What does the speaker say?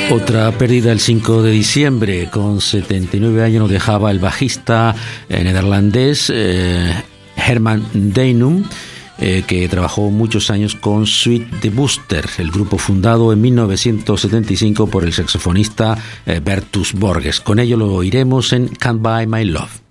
Otra pérdida el 5 de diciembre. Con 79 años nos dejaba el bajista neerlandés Herman Deinum, que trabajó muchos años con Sweet the Booster, el grupo fundado en 1975 por el saxofonista Bertus Borges. Con ello lo oiremos en Can't Buy My Love.